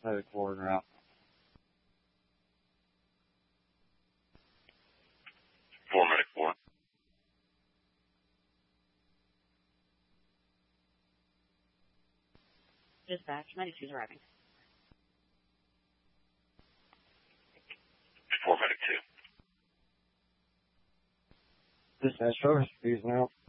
Medic 4 en route. 4 Medic 4. Dispatch, Medic 2 is arriving. 4 Medic 2. Dispatch, over. He's now.